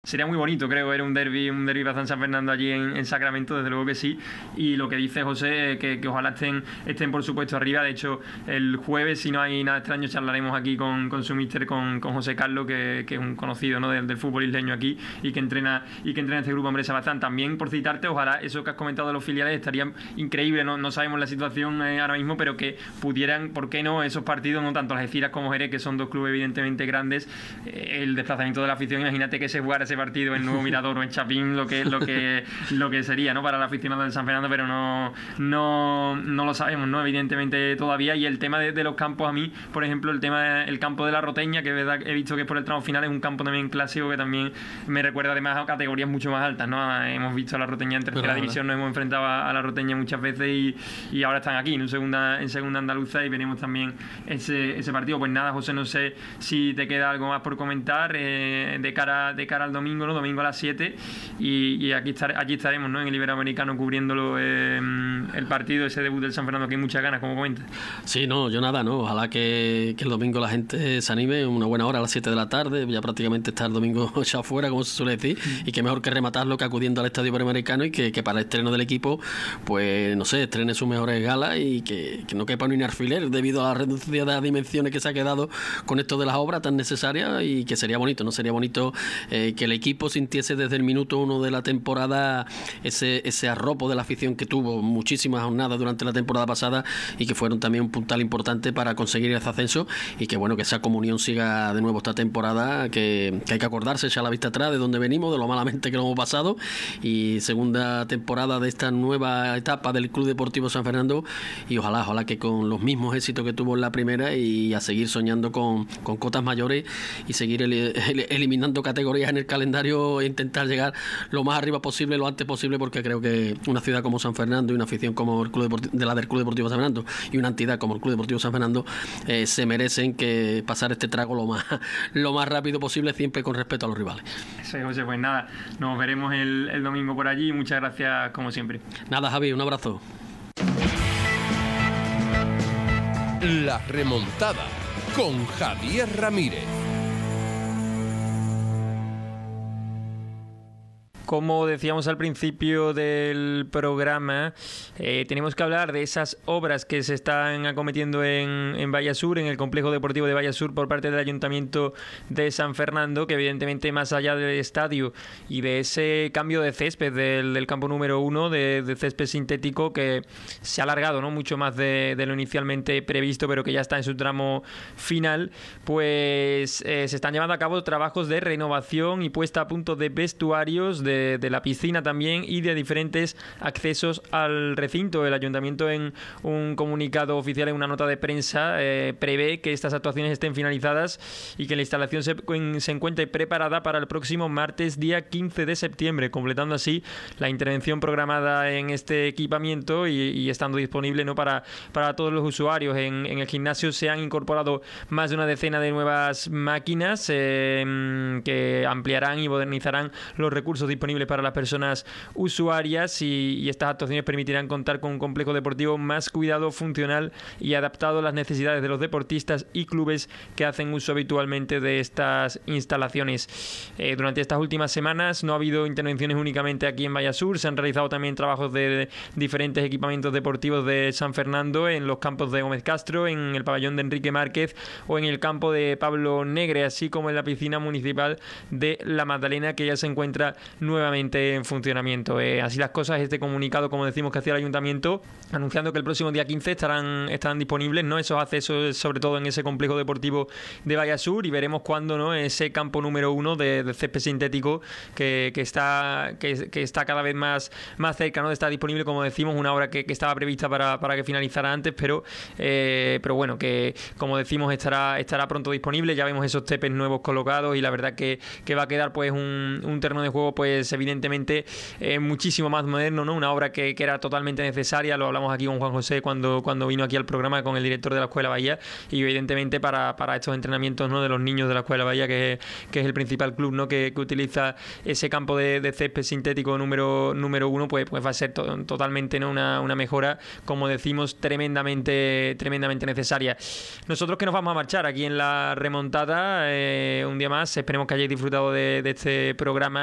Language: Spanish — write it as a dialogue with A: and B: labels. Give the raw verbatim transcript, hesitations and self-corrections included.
A: Sería muy bonito, creo, ver un derbi, un derbi para San Fernando allí en, en Sacramento, desde luego que sí. Y lo que dice José, que, que ojalá estén, estén por supuesto arriba. De hecho, el jueves, si no hay nada extraño, charlaremos aquí con, con su míster, con, con José Carlos, que, que es un conocido, ¿no?, del, del fútbol isleño aquí y que entrena y que entrena este grupo Hombre Sebastián. También, por citarte, ojalá eso que has comentado de los filiales estaría increíble. No, no sabemos la situación eh, ahora mismo, pero que pudieran, ¿por qué no?, esos partidos, no tanto Algeciras como Jerez, que son dos clubes evidentemente grandes, eh, el desplazamiento de la afición. Imagínate que se jugara ese partido en Nuevo Mirador o en Chapín, lo que lo que lo que sería, ¿no?, para el aficionado del San Fernando, pero no no no lo sabemos, ¿no?, evidentemente todavía. Y el tema de, de los campos, a mí, por ejemplo, el tema del campo de la Roteña, que es verdad, he visto que es por el tramo final, es un campo también clásico que también me recuerda además a categorías mucho más altas, ¿no? Hemos visto a la Roteña en tercera división, nos hemos enfrentado a la Roteña muchas veces y, y ahora están aquí en segunda en segunda andaluza y veremos también ese, ese partido. Pues nada, José, no sé si te queda algo más por comentar eh, de cara de cara al domingo, ¿no? Domingo a las siete, y, y aquí, estar, aquí estaremos, ¿no?, en el Iberoamericano cubriéndolo, eh, el partido, ese debut del San Fernando, que hay muchas ganas, como comentas.
B: Sí, no, yo nada, no, ojalá que, que el domingo la gente se anime, una buena hora a las siete de la tarde, ya prácticamente está el domingo ya afuera, como se suele decir, mm. y que mejor que rematarlo que acudiendo al Estadio Iberoamericano, y que, que para el estreno del equipo, pues no sé, estrene sus mejores galas y que, que no quepa ni un alfiler debido a la reducción de las dimensiones que se ha quedado con esto de las obras tan necesarias, y que sería bonito, ¿no? Sería bonito eh, que el equipo sintiese desde el minuto uno de la temporada ese, ese arropo de la afición que tuvo muchísimas jornadas durante la temporada pasada y que fueron también un puntal importante para conseguir ese ascenso, y que bueno, que esa comunión siga de nuevo esta temporada, que, que hay que acordarse, echar la vista atrás de donde venimos, de lo malamente que lo hemos pasado, y segunda temporada de esta nueva etapa del Club Deportivo San Fernando, y ojalá, ojalá que con los mismos éxitos que tuvo en la primera, y a seguir soñando con, con cotas mayores y seguir el, el, eliminando categorías en el calendario e intentar llegar lo más arriba posible, lo antes posible, porque creo que una ciudad como San Fernando y una afición como el Club Deportivo, de la del Club Deportivo San Fernando, y una entidad como el Club Deportivo San Fernando eh, se merecen que pasar este trago lo más lo más rápido posible, siempre con respeto a los rivales.
A: Sí, José, pues nada, nos veremos el, el domingo por allí. Muchas gracias como siempre.
B: Nada, Javi, un abrazo.
C: La remontada con Javier Ramírez.
A: Como decíamos al principio del programa, eh, tenemos que hablar de esas obras que se están acometiendo en, en Vallasur, en el complejo deportivo de Vallasur, por parte del Ayuntamiento de San Fernando, que evidentemente, más allá del estadio y de ese cambio de césped del, del campo número uno, de, de césped sintético, que se ha alargado, ¿no?, mucho más de, de lo inicialmente previsto, pero que ya está en su tramo final, pues eh, se están llevando a cabo trabajos de renovación y puesta a punto de vestuarios, de de la piscina también, y de diferentes accesos al recinto. El Ayuntamiento, en un comunicado oficial, en una nota de prensa, eh, prevé que estas actuaciones estén finalizadas y que la instalación se, se encuentre preparada para el próximo martes, día quince de septiembre, completando así la intervención programada en este equipamiento y, y estando disponible, ¿no?, para, para todos los usuarios. En, en el gimnasio se han incorporado más de una decena de nuevas máquinas eh, que ampliarán y modernizarán los recursos disponibles para las personas usuarias, y, y estas actuaciones permitirán contar con un complejo deportivo más cuidado, funcional y adaptado a las necesidades de los deportistas y clubes que hacen uso habitualmente de estas instalaciones. Eh, durante estas últimas semanas no ha habido intervenciones únicamente aquí en Vallasur, se han realizado también trabajos de, de diferentes equipamientos deportivos de San Fernando, en los campos de Gómez Castro, en el pabellón de Enrique Márquez o en el campo de Pablo Negre, así como en la piscina municipal de La Magdalena, que ya se encuentra nuevamente en funcionamiento. Eh, así las cosas, este comunicado, como decimos, que hacía el Ayuntamiento, anunciando que el próximo día quince estarán, estarán disponibles, ¿no?, esos accesos, sobre todo en ese complejo deportivo de Vallasur, y veremos cuándo, ¿no?, ese campo número uno de, de césped sintético que, que está que, que está cada vez más, más cerca, ¿no?, de estar disponible. Como decimos, una obra que, que estaba prevista para, para que finalizara antes, pero eh, pero bueno, que como decimos estará estará pronto disponible. Ya vemos esos cépeds nuevos colocados y la verdad que, que va a quedar pues un, un terreno de juego pues pues evidentemente eh, muchísimo más moderno, ¿no? Una obra que, que era totalmente necesaria, lo hablamos aquí con Juan José cuando, cuando vino aquí al programa con el director de la Escuela Bahía, y evidentemente para, para estos entrenamientos, ¿no? De los niños de la Escuela Bahía, que, que es el principal club, ¿no? que, que utiliza ese campo de, de césped sintético número, número uno, pues, pues va a ser to, totalmente, ¿no? una, una mejora, como decimos, tremendamente, tremendamente necesaria. Nosotros que nos vamos a marchar aquí en la remontada, eh, un día más, esperemos que hayáis disfrutado de, de este programa